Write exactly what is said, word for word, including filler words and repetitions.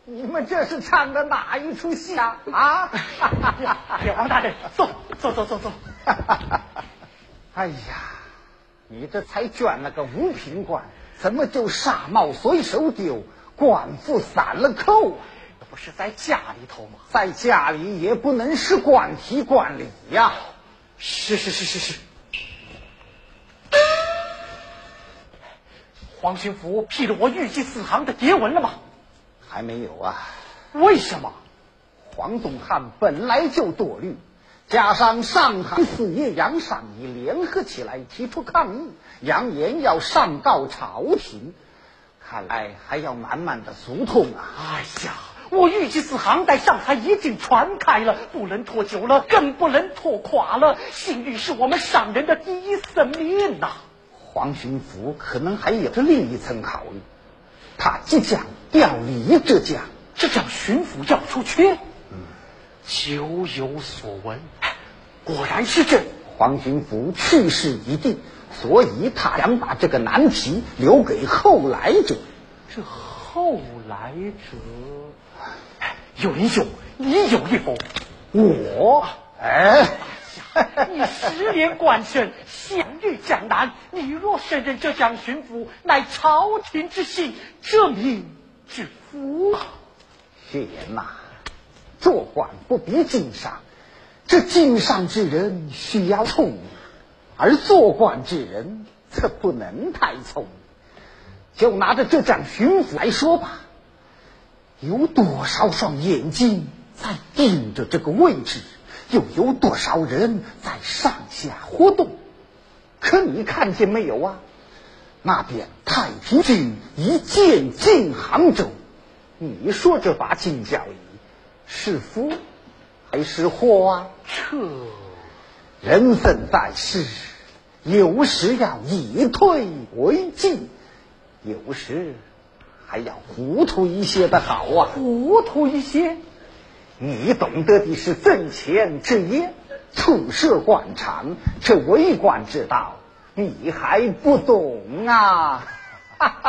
你们这是唱的哪一出戏啊？啊！ 王大人，走走走走走。 哎呀，你这才捐了个五品官，怎么就纱帽随手丢，官服散了扣啊？ 这不是在家里头吗？ 在家里也不能是官体官礼呀。 是是是是是。黄巡抚批了我御祭四行的牒文了吗？ 还没有啊。 为什么？ 黄宗汉本来就多虑，加上上海四爷杨尚义联合起来提出抗议，扬言要上告朝廷，看来还要慢慢的疏通啊。 哎呀，我御祭四行在上海已经传开了，不能拖久了，更不能拖垮了。信誉是我们上人的第一生命呐、啊。 黄巡抚可能还有着另一层考虑，他即将调离浙江。 浙江巡抚要出缺，嗯，久有所闻，果然是真。 黄巡抚去世已定，所以他想把这个难题留给后来者。 这后来者，有英雄，你有一否？ 我，哎。 你十年官身，享誉江南，你若胜任浙江巡抚，乃朝廷之幸，这民之福。 薛言呐，做官不必经商，这经商之人需要聪明，而做官之人则不能太聪明。就拿着浙江巡抚来说吧，有多少双眼睛在盯着这个位置，又有多少人在上下活动？可你看见没有啊？那边太平军一箭进杭州，你说这把金交椅是福还是祸啊？ 这人生在世，有时要以退为进，有时还要糊涂一些的好啊。 糊涂一些？ 你懂得的是挣钱之业，出设官场，这为官之道，你还不懂啊？